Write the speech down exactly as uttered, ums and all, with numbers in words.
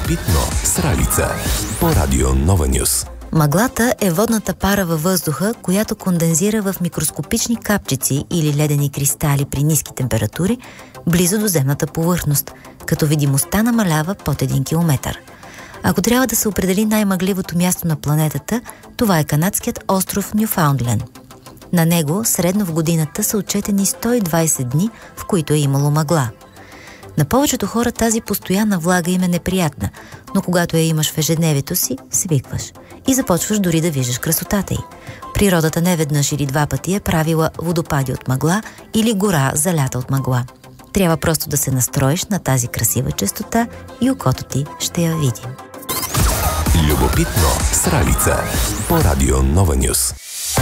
Любопитно с Ралица по Радио Нова Нюс. Мъглата е водната пара във въздуха, която кондензира в микроскопични капчици или ледени кристали при ниски температури, близо до земната повърхност, като видимостта намалява под един километър. Ако трябва да се определи най-мъгливото място на планетата, това е канадският остров Нюфаундленд. На него средно в годината са отчетени сто и двайсет дни, в които е имало мъгла. На повечето хора тази постоянна влага им е неприятна, но когато я имаш в ежедневието си, свикваш и започваш дори да виждаш красотата й. Природата не веднъж или два пъти е правила водопади от мъгла или гора залята от мъгла. Трябва просто да се настроиш на тази красива честота и окото ти ще я види. Любопитно с Ралица по Радио Нова Нюс.